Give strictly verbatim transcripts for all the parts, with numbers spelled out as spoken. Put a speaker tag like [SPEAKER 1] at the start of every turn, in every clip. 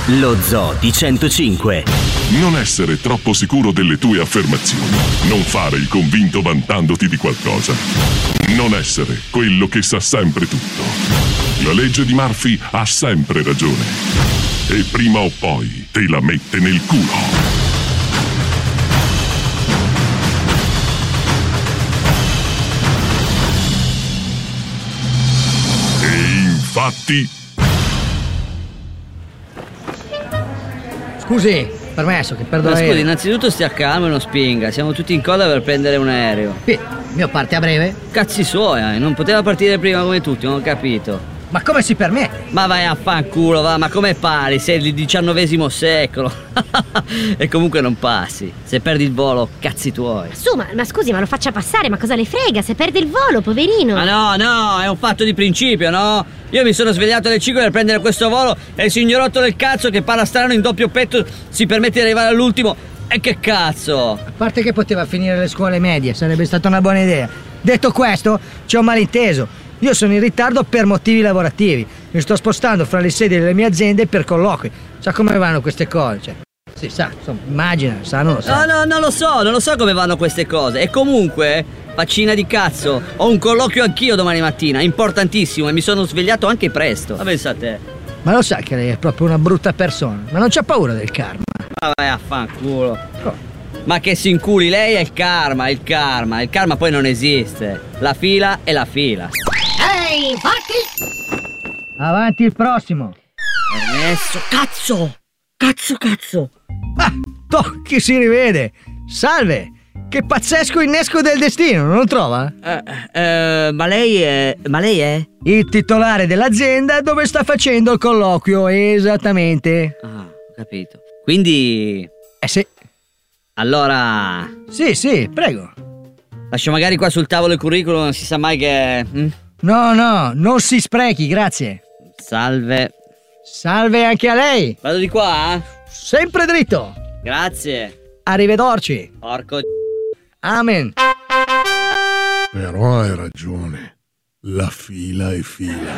[SPEAKER 1] Lo Zoo di centocinque.
[SPEAKER 2] Non essere troppo sicuro delle tue affermazioni. Non fare il convinto vantandoti di qualcosa. Non essere quello che sa sempre tutto. La legge di Murphy ha sempre ragione. E prima o poi te la mette nel culo. E infatti...
[SPEAKER 3] Scusi, permesso che perdo
[SPEAKER 4] Ma
[SPEAKER 3] l'aereo.
[SPEAKER 4] scusi, innanzitutto stia calmo e non spinga. Siamo tutti in coda per prendere un aereo.
[SPEAKER 3] Sì, mio parte a breve.
[SPEAKER 4] Cazzi suoi, eh. Non poteva partire prima come tutti, non ho capito.
[SPEAKER 3] Ma come si permette?
[SPEAKER 4] Ma vai a fanculo, va, ma come pari? Sei il diciannovesimo secolo. E comunque non passi. Se perdi il volo, cazzi tuoi.
[SPEAKER 5] Su, ma, ma scusi, ma lo faccia passare, ma cosa le frega? Se perde il volo, poverino.
[SPEAKER 4] Ma no, no, è un fatto di principio, no? Io mi sono svegliato alle cinque per prendere questo volo e il signorotto del cazzo che parla strano in doppio petto si permette di arrivare all'ultimo. E che cazzo?
[SPEAKER 3] A parte che poteva finire le scuole medie, sarebbe stata una buona idea. Detto questo, c'è un malinteso. Io sono in ritardo per motivi lavorativi. Mi sto spostando fra le sedi delle mie aziende per colloqui. Sa come vanno queste cose? Cioè, si sa, insomma, immagina, sa, non lo sa.
[SPEAKER 4] No, no, non lo so, non lo so come vanno queste cose. E comunque, faccina di cazzo, ho un colloquio anch'io domani mattina, importantissimo, e mi sono svegliato anche presto. Ma pensa a te.
[SPEAKER 3] Ma lo sa che lei è proprio una brutta persona. Ma non c'ha paura del karma.
[SPEAKER 4] Ma vai a fanculo.
[SPEAKER 3] Oh.
[SPEAKER 4] Ma che si inculi, lei è il karma, il karma. Il karma poi non esiste. La fila è la fila.
[SPEAKER 5] Ehi, fatti!
[SPEAKER 3] Avanti il prossimo.
[SPEAKER 4] Permesso, cazzo! Cazzo, cazzo!
[SPEAKER 3] Ah, toh, chi si rivede? Salve! Che pazzesco innesco del destino, non lo trova?
[SPEAKER 4] Eh, eh, ma lei è... ma lei è?
[SPEAKER 3] Il titolare dell'azienda dove sta facendo il colloquio, esattamente.
[SPEAKER 4] Ah, ho capito. Quindi...
[SPEAKER 3] Eh sì.
[SPEAKER 4] Allora...
[SPEAKER 3] Sì, sì, prego.
[SPEAKER 4] Lascio magari qua sul tavolo il curriculum, non si sa mai che... Hm?
[SPEAKER 3] No, no, non si sprechi, grazie.
[SPEAKER 4] Salve.
[SPEAKER 3] Salve anche a lei.
[SPEAKER 4] Vado di qua, eh?
[SPEAKER 3] Sempre dritto.
[SPEAKER 4] Grazie.
[SPEAKER 3] Arrivederci.
[SPEAKER 4] Porco...
[SPEAKER 3] Amen.
[SPEAKER 6] Però hai ragione. La fila è fila.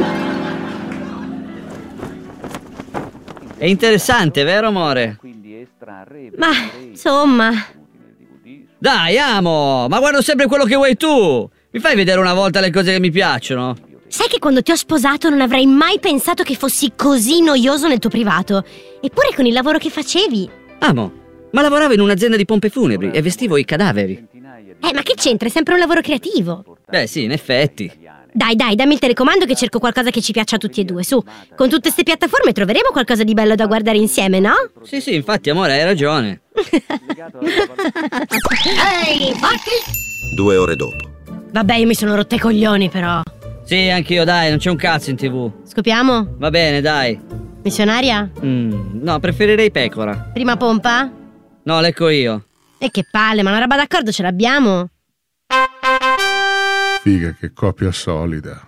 [SPEAKER 4] È interessante, vero amore?
[SPEAKER 5] Ma, insomma...
[SPEAKER 4] Dai, amo! Ma guardo sempre quello che vuoi tu! Mi fai vedere una volta le cose che mi piacciono?
[SPEAKER 5] Sai che quando ti ho sposato non avrei mai pensato che fossi così noioso nel tuo privato. Eppure con il lavoro che facevi...
[SPEAKER 4] Amo, ma lavoravo in un'azienda di pompe funebri e vestivo i cadaveri.
[SPEAKER 5] Eh, ma che c'entra? È sempre un lavoro creativo.
[SPEAKER 4] Beh, sì, in effetti.
[SPEAKER 5] Dai, dai, dammi il telecomando che cerco qualcosa che ci piaccia a tutti e due, su. Con tutte ste piattaforme troveremo qualcosa di bello da guardare insieme, no?
[SPEAKER 4] Sì, sì, infatti, amore, hai ragione.
[SPEAKER 5] Ehi, fatti!
[SPEAKER 7] Due ore dopo.
[SPEAKER 5] Vabbè, io mi sono rotta i coglioni, però.
[SPEAKER 4] Sì, anch'io, dai, non c'è un cazzo in tv.
[SPEAKER 5] Scopiamo?
[SPEAKER 4] Va bene, dai.
[SPEAKER 5] Missionaria?
[SPEAKER 4] Mm, no, preferirei pecora.
[SPEAKER 5] Prima pompa?
[SPEAKER 4] No, lecco io.
[SPEAKER 5] E che palle, ma una roba d'accordo ce l'abbiamo?
[SPEAKER 6] Figa, che coppia solida.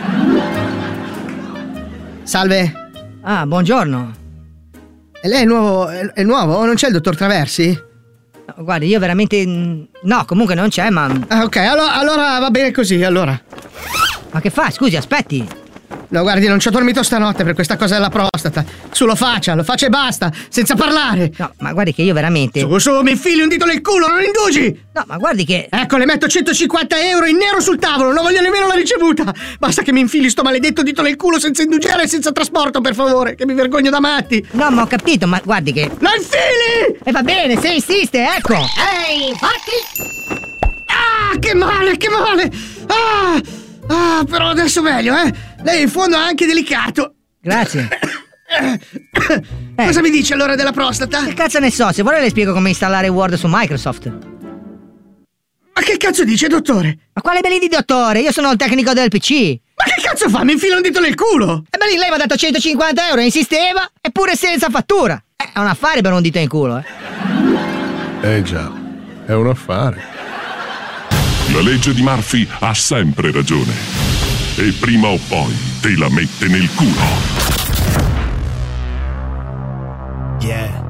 [SPEAKER 8] Salve.
[SPEAKER 3] Ah, buongiorno.
[SPEAKER 8] E lei è nuovo? È, è nuovo? Non c'è il dottor Traversi?
[SPEAKER 3] No, guardi, io veramente... No, comunque non c'è, ma...
[SPEAKER 8] Ah, ok, allora, allora va bene così, allora.
[SPEAKER 3] Ma che fa? Scusi, aspetti.
[SPEAKER 8] No, guardi, non ci ho dormito stanotte per questa cosa della prostata. Su, lo faccia, lo faccia e basta, senza parlare.
[SPEAKER 3] No, ma guardi che io veramente...
[SPEAKER 8] Su, su, mi infili un dito nel culo, non indugi!
[SPEAKER 3] No, ma guardi che...
[SPEAKER 8] Ecco, le metto centocinquanta euro in nero sul tavolo, non voglio nemmeno la ricevuta. Basta che mi infili sto maledetto dito nel culo senza indugiare e senza trasporto, per favore, che mi vergogno da matti.
[SPEAKER 3] No, ma ho capito, ma guardi che...
[SPEAKER 8] Lo infili!
[SPEAKER 3] E va bene, se insiste, ecco.
[SPEAKER 5] Ehi, fatti!
[SPEAKER 8] Ah, che male, che male! Ah, ah, però adesso meglio, eh? Lei in fondo è anche delicato.
[SPEAKER 3] Grazie.
[SPEAKER 8] Eh. Cosa mi dice allora della prostata?
[SPEAKER 3] Che cazzo ne so, se vuole le spiego come installare Word su Microsoft.
[SPEAKER 8] Ma che cazzo dice, dottore?
[SPEAKER 3] Ma quale belli di dottore? Io sono il tecnico del P C.
[SPEAKER 8] Ma che cazzo fa? Mi infila un dito nel culo!
[SPEAKER 3] E beh lì lei mi ha dato centocinquanta euro e insisteva, eppure senza fattura. Eh, è un affare per un dito in culo, eh.
[SPEAKER 6] Eh già, è un affare.
[SPEAKER 2] La legge di Murphy ha sempre ragione. E prima o poi te la mette nel culo.
[SPEAKER 1] Yeah.